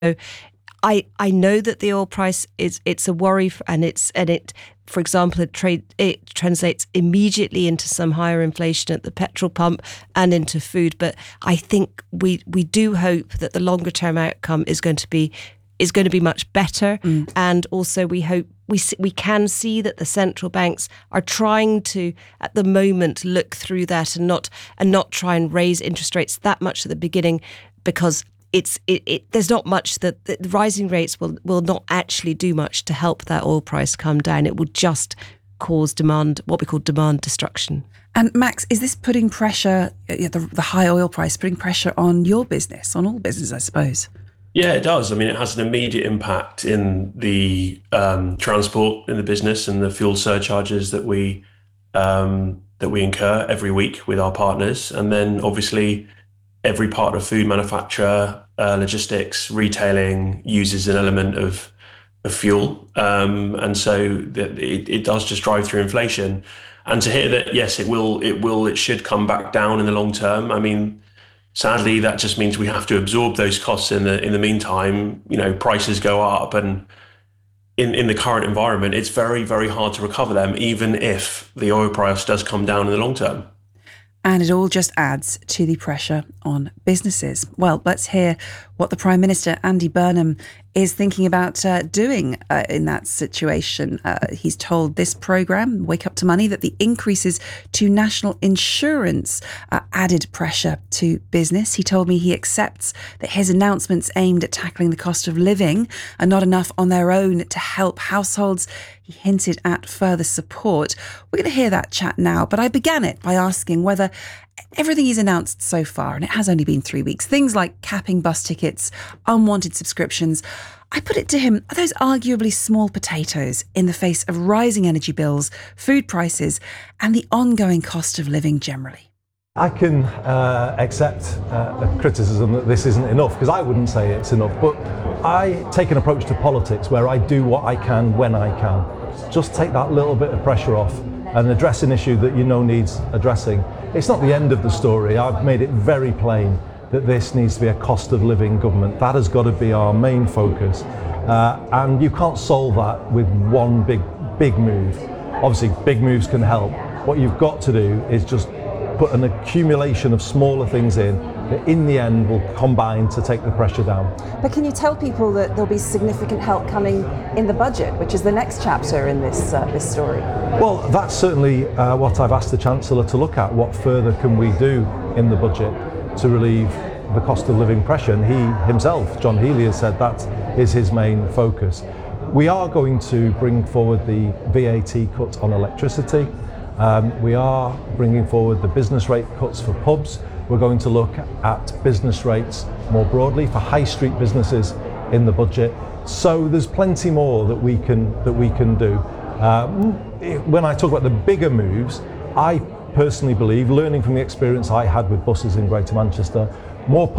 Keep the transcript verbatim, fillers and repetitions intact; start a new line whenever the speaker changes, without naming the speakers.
So I I know that the oil price is it's a worry, f- and it's and it, for example, it trade it translates immediately into some higher inflation at the petrol pump and into food. But I think we we do hope that the longer term outcome is going to be is going to be much better, mm. and also we hope we we can see that the central banks are trying to at the moment look through that and not and not try and raise interest rates that much at the beginning, because It's it, it. There's not much that the rising rates will, will not actually do much to help that oil price come down. It will just cause demand, what we call demand destruction.
And Max, is this putting pressure, the, the high oil price, putting pressure on your business, on all businesses, I suppose?
Yeah, it does. I mean, it has an immediate impact in the um, transport in the business and the fuel surcharges that we um, that we incur every week with our partners, and then obviously every part of food manufacture, uh, logistics, retailing uses an element of, of fuel. Um, and so that it, it does just drive through inflation. And to hear that, yes, it will, it will, it should come back down in the long term. I mean, sadly, that just means we have to absorb those costs in the, in the meantime. You know, prices go up, and in, in the current environment, it's very, very hard to recover them, even if the oil price does come down in the long term.
And it all just adds to the pressure on businesses. Well, let's hear what the Prime Minister, Andy Burnham, is thinking about uh, doing uh, in that situation. Uh, he's told this programme, Wake Up to Money, that the increases to national insurance uh, added pressure to business. He told me he accepts that his announcements aimed at tackling the cost of living are not enough on their own to help households. He hinted at further support. We're going to hear that chat now, but I began it by asking whether everything he's announced so far, and it has only been three weeks, things like capping bus tickets, unwanted subscriptions, I put it to him, are those arguably small potatoes in the face of rising energy bills, food prices, and the ongoing cost of living generally?
I can uh, accept uh, a criticism that this isn't enough, because I wouldn't say it's enough, but I take an approach to politics where I do what I can when I can. Just take that little bit of pressure off and address an issue that you know needs addressing. It's not the end of the story. I've made it very plain that this needs to be a cost of living government. That has got to be our main focus. Uh, and you can't solve that with one big, big move. Obviously, big moves can help. What you've got to do is just put an accumulation of smaller things in that in the end will combine to take the pressure down.
But can you tell people that there'll be significant help coming in the budget, which is the next chapter in this uh, this story?
Well, that's certainly uh, what I've asked the Chancellor to look at. What further can we do in the budget to relieve the cost of living pressure? And he himself, John Healey, has said that is his main focus. We are going to bring forward the V A T cut on electricity. Um, we are bringing forward the business rate cuts for pubs. We're going to look at business rates more broadly for high street businesses in the budget. So there's plenty more that we can that we can do. Um, when I talk about the bigger moves, I personally believe, learning from the experience I had with buses in Greater Manchester, more